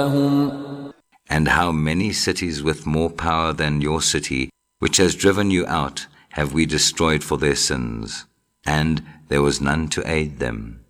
And how many cities with more power than your city, which has driven you out, have we destroyed for their sins, and there was none to aid them.